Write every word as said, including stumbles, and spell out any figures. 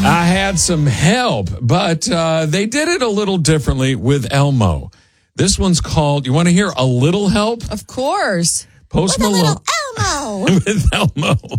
I had some help, but uh, they did it a little differently with Elmo. This one's called, you want to hear a little help? Of course. Post With Malone. a little Elmo. With Elmo.